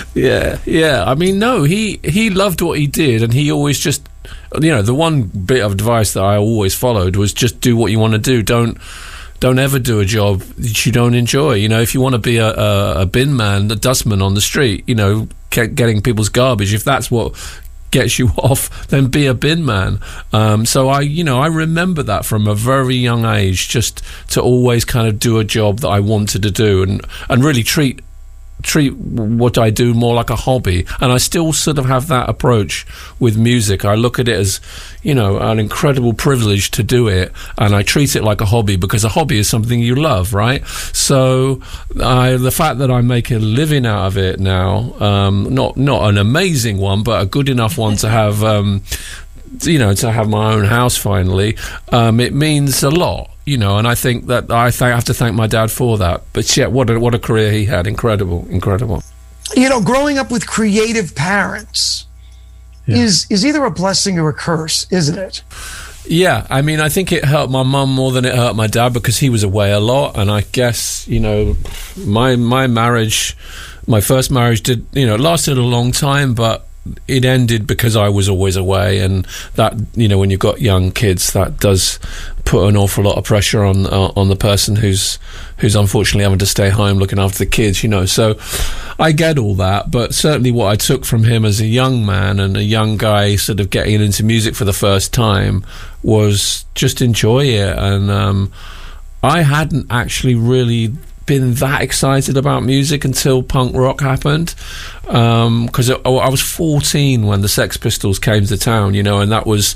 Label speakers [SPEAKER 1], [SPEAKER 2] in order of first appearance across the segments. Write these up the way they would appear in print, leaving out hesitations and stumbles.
[SPEAKER 1] Yeah. I mean, no, he loved what he did, and he always just, the one bit of advice that I always followed was just do what you want to do. Don't ever do a job that you don't enjoy. If you want to be a bin man, a dustman on the street, getting people's garbage, if that's what gets you off, then be a bin man. So I remember that from a very young age, just to always kind of do a job that I wanted to do, and really treat what I do more like a hobby. And I still sort of have that approach with music. I look at it as, an incredible privilege to do it, and I treat it like a hobby, because a hobby is something you love, right? So the fact that I make a living out of it now, not an amazing one, but a good enough one to have, to have my own house finally, it means a lot. And I think that I have to thank my dad for that. But yeah, what a career he had. Incredible.
[SPEAKER 2] Growing up with creative parents is either a blessing or a curse, isn't it?
[SPEAKER 1] Yeah, I mean, I think it hurt my mum more than it hurt my dad, because he was away a lot. And I guess, my marriage, my first marriage lasted a long time, but it ended because I was always away, and that, when you've got young kids, that does put an awful lot of pressure on the person who's unfortunately having to stay home looking after the kids, So I get all that, but certainly what I took from him as a young man and a young guy sort of getting into music for the first time was just enjoy it. And I hadn't actually really been that excited about music until punk rock happened, because I was 14 when the Sex Pistols came to town, and that was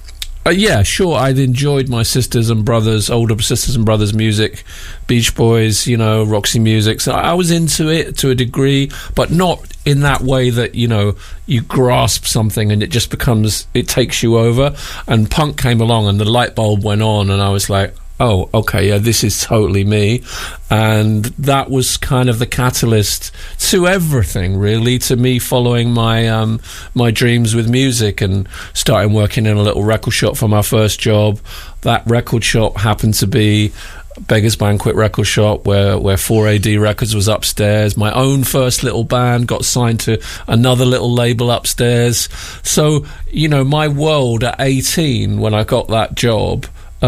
[SPEAKER 1] sure, I'd enjoyed my older sisters and brothers' music, Beach Boys, Roxy Music, so I was into it to a degree, but not in that way that you grasp something and it takes you over. And punk came along and the light bulb went on, and I was like, oh, okay, yeah, this is totally me. And that was kind of the catalyst to everything, really, to me following my my dreams with music and starting working in a little record shop for my first job. That record shop happened to be Beggars Banquet record shop, where 4AD Records was upstairs. My own first little band got signed to another little label upstairs. So, my world at 18, when I got that job,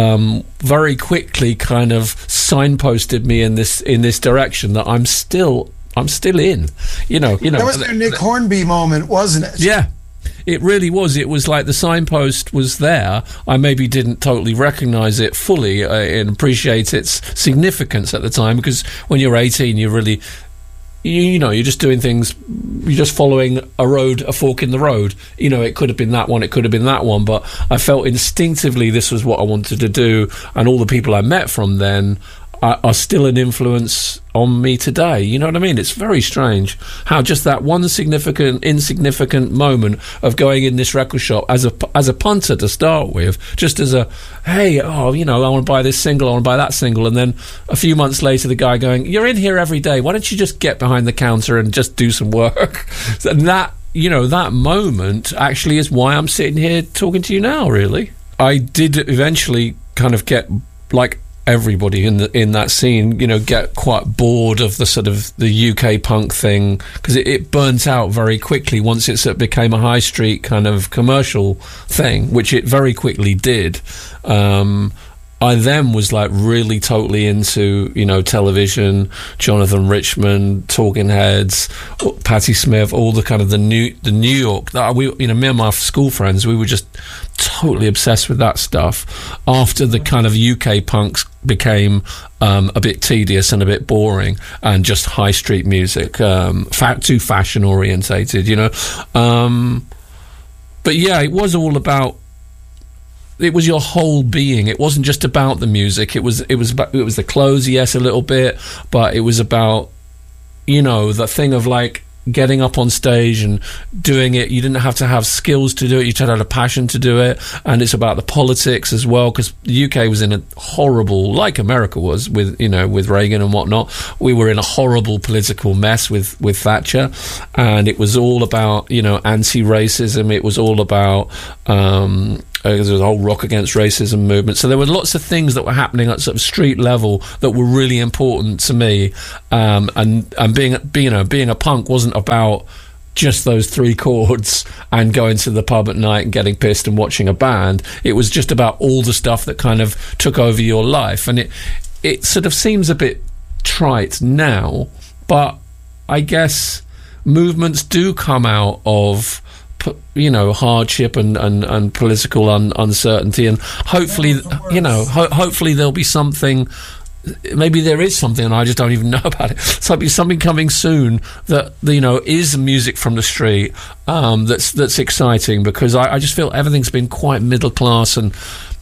[SPEAKER 1] very quickly kind of signposted me in this direction that I'm still in. That
[SPEAKER 2] was your Nick Hornby moment, wasn't it?
[SPEAKER 1] Yeah, it really was. It was like the signpost was there. I maybe didn't totally recognize it fully and appreciate its significance at the time, because when you're 18, you really, you're just doing things, you're just following a fork in the road. It could have been that one, it could have been that one, but I felt instinctively this was what I wanted to do, and all the people I met from then are still an influence on me today. You know what I mean? It's very strange how just that one insignificant moment of going in this record shop as a punter to start with, just as a, hey, I want to buy this single, I want to buy that single, and then a few months later the guy going, you're in here every day, why don't you just get behind the counter and just do some work? And that, that moment actually is why I'm sitting here talking to you now, really. I did eventually kind of get, like everybody in that scene, get quite bored of the sort of the UK punk thing, because it burnt out very quickly once it became a high street kind of commercial thing, which it very quickly did. I then was like really totally into, television, Jonathan Richman, Talking Heads, Patti Smith, all the kind of the New York. Me and my school friends, we were just totally obsessed with that stuff. After the kind of UK punks became a bit tedious and a bit boring, and just high street music, too fashion orientated, But yeah, it was all about. It was your whole being. It wasn't just about the music. It was the clothes, yes, a little bit, but it was about, the thing of like getting up on stage and doing it. You didn't have to have skills to do it. You just had a passion to do it. And it's about the politics as well, because the UK was in a horrible, like America was with Reagan and whatnot. We were in a horrible political mess with Thatcher, and it was all about, anti-racism. It was all about, there was a whole Rock Against Racism movement. So there were lots of things that were happening at sort of street level that were really important to me. And being a punk wasn't about just those 3 chords and going to the pub at night and getting pissed and watching a band. It was just about all the stuff that kind of took over your life. And it sort of seems a bit trite now, but I guess movements do come out of hardship and political uncertainty, and hopefully hopefully there'll be something. Maybe there is something and I just don't even know about it. Something coming soon that is music from the street, that's exciting, because I just feel everything's been quite middle class and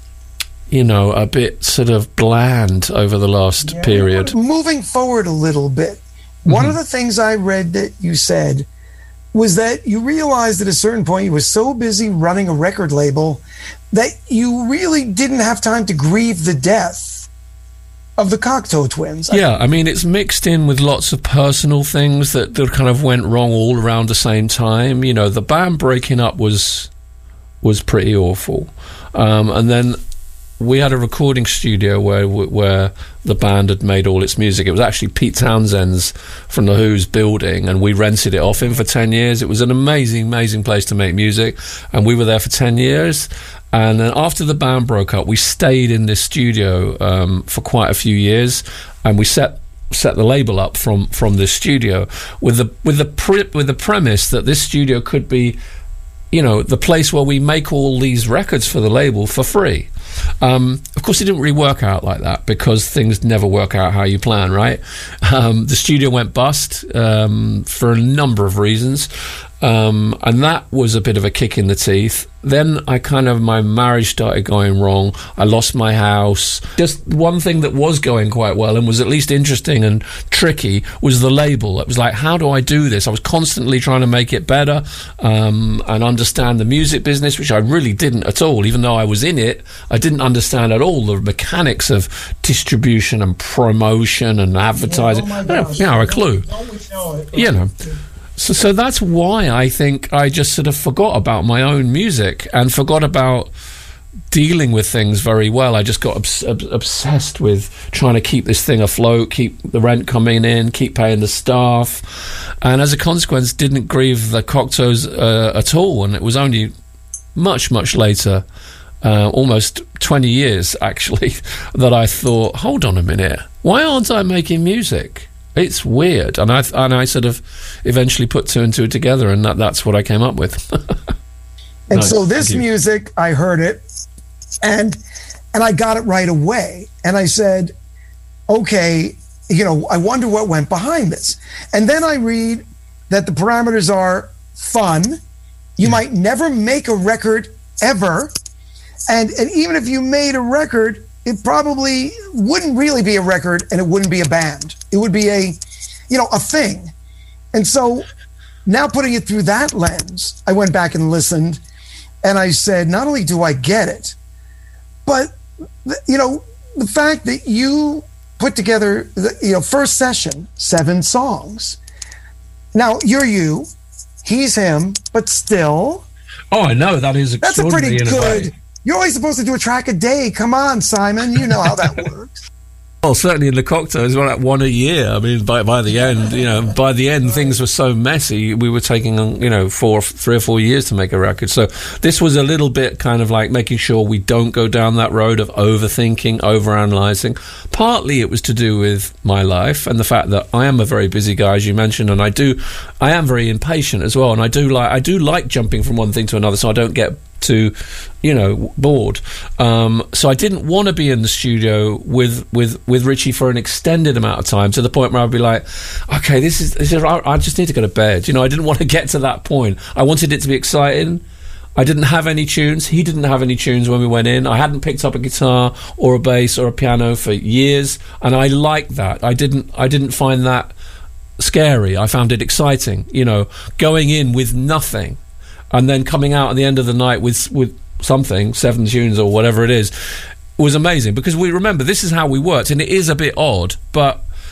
[SPEAKER 1] a bit sort of bland over the last period.
[SPEAKER 2] Moving forward a little bit, one of the things I read that you said was that you realized at a certain point you were so busy running a record label that you really didn't have time to grieve the death of the Cocteau Twins.
[SPEAKER 1] Yeah, I mean, it's mixed in with lots of personal things that kind of went wrong all around the same time. The band breaking up was pretty awful. And then we had a recording studio where the band had made all its music. It was actually Pete Townshend's from The Who's building, and we rented it off him for 10 years. It was an amazing, amazing place to make music, and we were there for 10 years. And then after the band broke up, we stayed in this studio for quite a few years, and we set the label up from this studio with the premise that this studio could be, the place where we make all these records for the label for free. Of course, it didn't really work out like that, because things never work out how you plan, right? The studio went bust for a number of reasons. And that was a bit of a kick in the teeth. Then my marriage started going wrong. I lost my house. Just one thing that was going quite well and was at least interesting and tricky was the label. It was like, how do I do this? I was constantly trying to make it better and understand the music business, which I really didn't at all. Even though I was in it, I didn't understand at all the mechanics of distribution and promotion and advertising. A clue. So that's why I think I just sort of forgot about my own music and forgot about dealing with things very well. I just got obsessed with trying to keep this thing afloat, keep the rent coming in, keep paying the staff, and as a consequence didn't grieve the Cocteaus at all. And it was only much, much later, almost 20 years actually, that I thought, hold on a minute, why aren't I making music? It's weird, and I sort of eventually put 2 and 2 together, and that's what I came up with.
[SPEAKER 2] And nice. So this music, I heard it, and I got it right away, and I said, okay, I wonder what went behind this. And then I read that the parameters are fun. You might never make a record ever, and even if you made a record, it probably wouldn't really be a record, and it wouldn't be a band. It would be a thing. And so now putting it through that lens, I went back and listened, and I said, not only do I get it, but, the fact that you put together the, first session, 7 songs. Now, you're you, he's him, but still.
[SPEAKER 1] Oh, I know, that's
[SPEAKER 2] a pretty good. You're always supposed to do a track a day. Come on, Simon. You know how that works.
[SPEAKER 1] Well, certainly in the Cocteaus, like 1 a year. I mean, by the end, things were so messy. We were taking, 3 or 4 years to make a record. So this was a little bit kind of like making sure we don't go down that road of overthinking, overanalyzing. Partly it was to do with my life and the fact that I am a very busy guy, as you mentioned, and I am very impatient as well. And I do like jumping from one thing to another, so I don't get too bored. So I didn't want to be in the studio with Richie for an extended amount of time, to the point where I'd be like, okay, this is I just need to go to bed. I didn't want to get to that point. I wanted it to be exciting. I didn't have any tunes. He didn't have any tunes when we went in. I hadn't picked up a guitar or a bass or a piano for years, and I liked that. I didn't find that scary. I found it exciting, going in with nothing and then coming out at the end of the night with something, 7 tunes or whatever it is, was amazing. Because we remember, this is how we worked, and it is a bit odd, but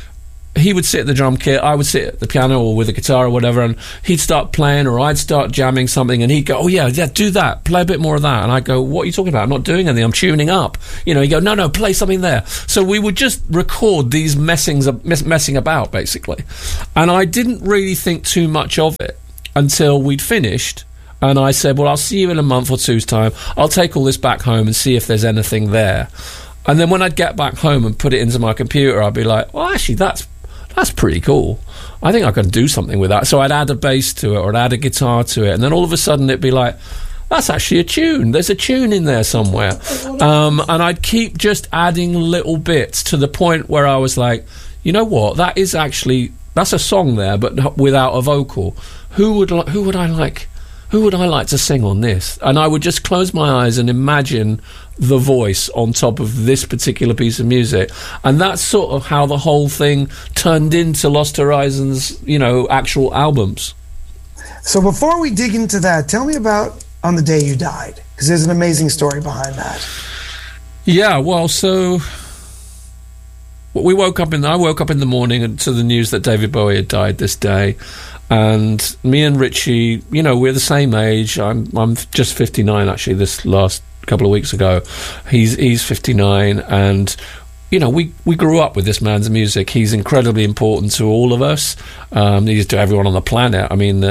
[SPEAKER 1] he would sit at the drum kit, I would sit at the piano or with the guitar or whatever, and he'd start playing, or I'd start jamming something, and he'd go, oh yeah, do that, play a bit more of that. And I'd go, what are you talking about? I'm not doing anything, I'm tuning up. You know, he'd go, no, play something there. So we would just record these messing about, basically. And I didn't really think too much of it until we'd finished, and I said, well, I'll see you in a month or two's time. I'll take all this back home and see if there's anything there. And then when I'd get back home and put it into my computer, I'd be like, well, actually, that's pretty cool. I think I can do something with that. So I'd add a bass to it, or I'd add a guitar to it, and then all of a sudden it'd be like, that's actually a tune. There's a tune in there somewhere. And I'd keep just adding little bits to the point where I was like, you know what? That's a song there, but without a vocal. Who would I like to sing on this? And I would just close my eyes and imagine the voice on top of this particular piece of music. And that's sort of how the whole thing turned into Lost Horizons, actual albums.
[SPEAKER 2] So before we dig into that, tell me about On the Day You Died, because there's an amazing story behind that.
[SPEAKER 1] Yeah, well, so I woke up in the morning to the news that David Bowie had died this day. And me and Richie, we're the same age. I'm just 59 actually. This last couple of weeks ago, he's 59, and we grew up with this man's music. He's incredibly important to all of us. He's to everyone on the planet. I mean,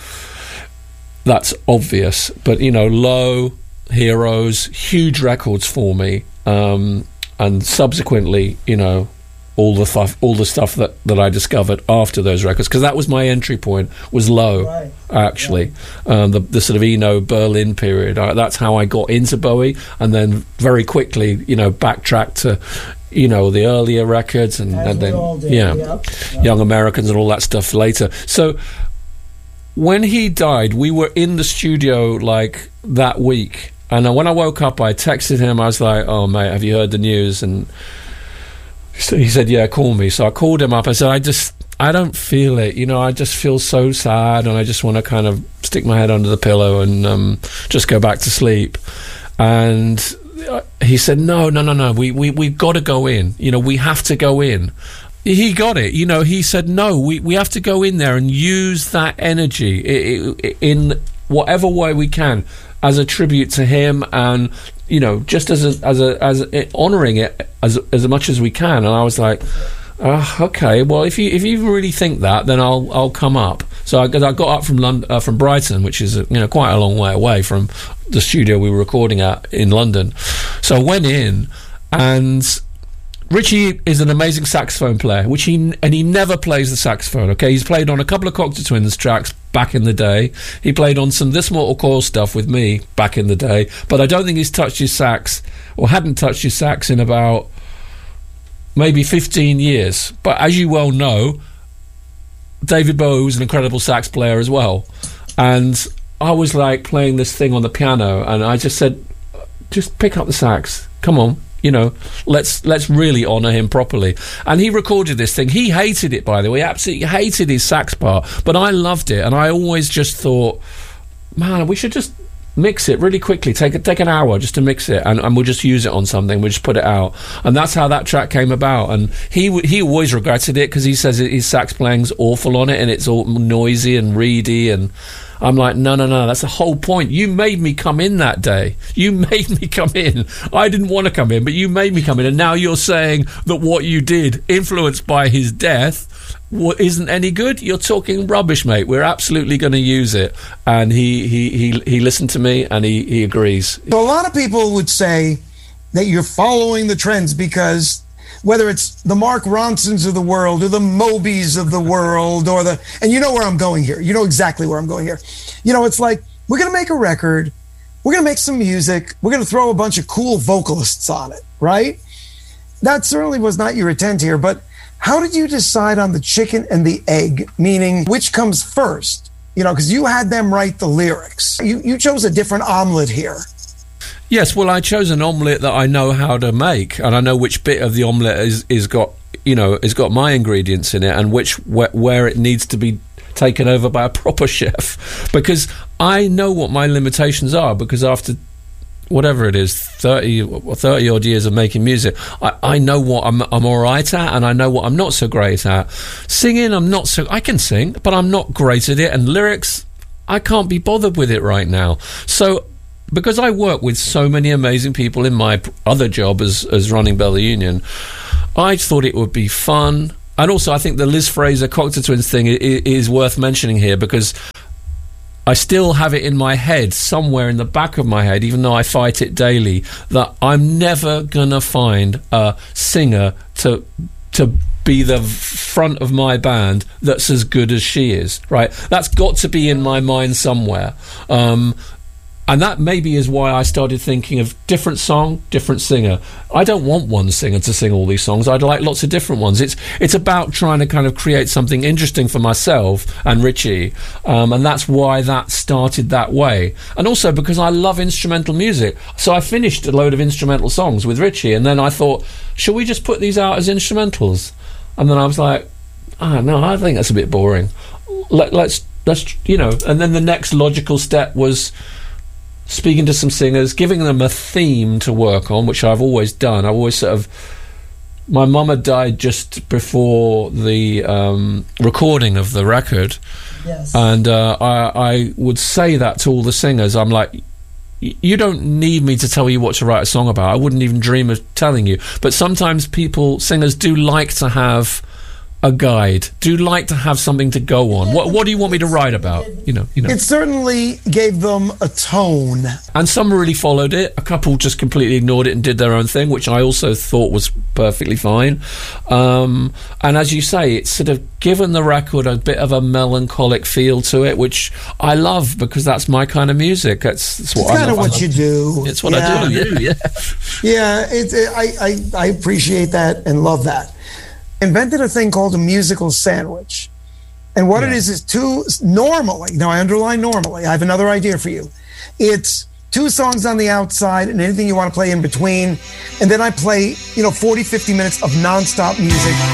[SPEAKER 1] that's obvious. But Low, Heroes, huge records for me, and subsequently, all the stuff that I discovered after those records, because that was my entry point, was Low, right. Actually. Right. The sort of Eno Berlin period. That's how I got into Bowie, and then very quickly, backtracked to, the earlier records, and then yep. Young Americans and all that stuff later. So when he died, we were in the studio like that week, and when I woke up, I texted him. I was like, "Oh mate, have you heard the news?" And so he said, yeah, call me. So I called him up. I said, I don't feel it. I just feel so sad, and I just want to kind of stick my head under the pillow and just go back to sleep. And he said, no. We've got to go in. We have to go in. He got it. He said, no, we have to go in there and use that energy in whatever way we can as a tribute to him, and just as honouring it as much as we can. And I was like, okay, well, if you really think that, then I'll come up. So I got up from Brighton, which is quite a long way away from the studio we were recording at in London. So I went in, and Richie is an amazing saxophone player, he never plays the saxophone. Okay, he's played on a couple of Cocteau Twins tracks back in the day. He played on some This Mortal Coil stuff with me back in the day, but I don't think he's touched his sax, or hadn't touched his sax, in about maybe 15 years. But as you well know, David Bowie was an incredible sax player as well. And I was like playing this thing on the piano, and I just said, just pick up the sax, come on. Let's really honour him properly. And he recorded this thing. He hated it, by the way. He absolutely hated his sax part, but I loved it. And I always just thought, man, we should just mix it really quickly. Take an hour just to mix it, and we'll just use it on something. We'll just put it out. And that's how that track came about. And he always regretted it, because he says his sax playing's awful on it, and it's all noisy and reedy. And I'm like, no, that's the whole point. You made me come in that day. You made me come in. I didn't want to come in, but you made me come in. And now you're saying that what you did, influenced by his death, isn't any good? You're talking rubbish, mate. We're absolutely going to use it. And he listened to me, and he agrees.
[SPEAKER 2] So a lot of people would say that you're following the trends, because whether it's the Mark Ronsons of the world, or the Mobys of the world, and you know where I'm going here. You know exactly where I'm going here. It's like, we're going to make a record, we're going to make some music, we're going to throw a bunch of cool vocalists on it, right? That certainly was not your intent here, but how did you decide on the chicken and the egg, meaning which comes first? Because you had them write the lyrics. You chose a different omelet here.
[SPEAKER 1] Yes, well, I chose an omelette that I know how to make, and I know which bit of the omelette is got my ingredients in it, and where it needs to be taken over by a proper chef, because I know what my limitations are, because after whatever it is, 30 odd years of making music, I know what I'm all right at, and I know what I'm not so great at. Singing, I can sing, but I'm not great at it. And lyrics, I can't be bothered with it right now. So, because I work with so many amazing people in my other job as running Bella Union, I thought it would be fun. And also, I think the Liz Fraser Cocteau Twins thing is worth mentioning here, because I still have it in my head, somewhere in the back of my head, even though I fight it daily, that I'm never going to find a singer to be the front of my band that's as good as she is, right? That's got to be in my mind somewhere. And that maybe is why I started thinking of different song, different singer. I don't want one singer to sing all these songs. I'd like lots of different ones. It's about trying to kind of create something interesting for myself and Richie, and that's why that started that way. And also because I love instrumental music. So I finished a load of instrumental songs with Richie, and then I thought, should we just put these out as instrumentals? And then I was like, no, I think that's a bit boring. Let's and then the next logical step was speaking to some singers, giving them a theme to work on, which I've always done. I've always my mum had died just before the recording of the record.
[SPEAKER 2] Yes.
[SPEAKER 1] And I would say that to all the singers. I'm like, you don't need me to tell you what to write a song about. I wouldn't even dream of telling you. But sometimes singers do like to have a guide, do like to have something to go on. What do you want me to write about? You know.
[SPEAKER 2] It certainly gave them a tone.
[SPEAKER 1] And some really followed it. A couple just completely ignored it and did their own thing, which I also thought was perfectly fine. And as you say, it's sort of given the record a bit of a melancholic feel to it, which I love, because that's my kind of music. That's what
[SPEAKER 2] kind of what you do.
[SPEAKER 1] It's what I do. Yeah.
[SPEAKER 2] Yeah. I appreciate that and love that. Invented a thing called a musical sandwich. And what it is normally, now I underline normally, I have another idea for you. It's 2 songs on the outside and anything you want to play in between. And then I play, 40, 50 minutes of nonstop music